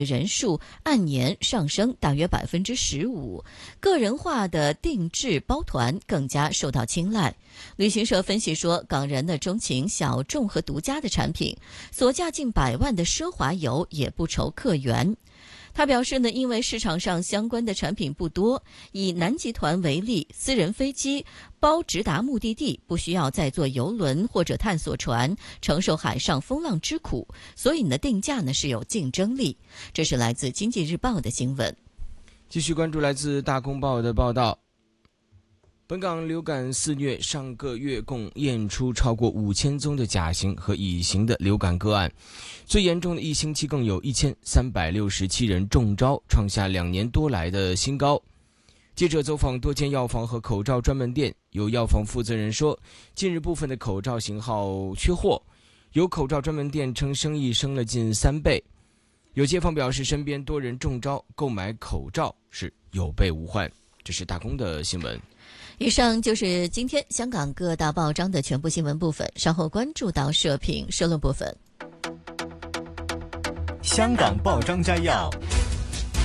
人数按年上升大约15%，个人化的定制包团更加受到青睐。旅行社分析说，港人的钟情小众和独家的产品，所价近100万的奢华游也不愁客源。他表示呢，因为市场上相关的产品不多，以南集团为例，私人飞机包直达目的地，不需要再坐邮轮或者探索船，承受海上风浪之苦，所以呢，定价呢是有竞争力。这是来自《经济日报》的新闻。 继续关注来自大公报的报道。本港流感肆虐，上个月共验出超过5000宗的甲型和乙型的流感个案，最严重的一星期更有1367人中招，创下2年多来的新高。记者走访多间药房和口罩专门店，有药房负责人说，近日部分的口罩型号缺货，有口罩专门店称生意升了近3倍。有街坊表示，身边多人中招，购买口罩是有备无患。这是大公的新闻。 以上就是今天香港各大报章的全部新闻部分，稍后关注到社评社论部分。 香港报章摘要，